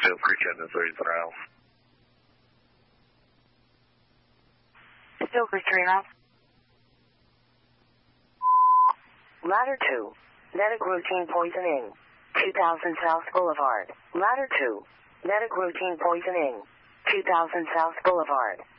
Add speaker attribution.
Speaker 1: Still Creek Engine 33 miles.
Speaker 2: Still Creek 3 miles. Ladder 2. Medic routine poisoning. 2000 South Boulevard. Ladder 2. Medic routine poisoning. 2000 South Boulevard.